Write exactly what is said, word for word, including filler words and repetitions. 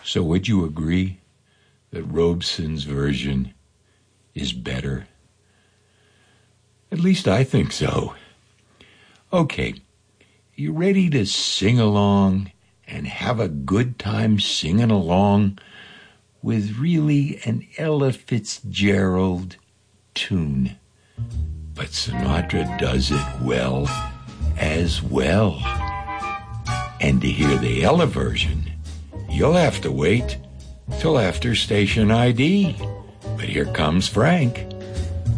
So would you agree that Robeson's version is better? At least I think so. Okay, you ready to sing along and have a good time singing along with really an Ella Fitzgerald tune? But Sinatra does it well as well. And to hear the Ella version, you'll have to wait till after station I D. But here comes Frank.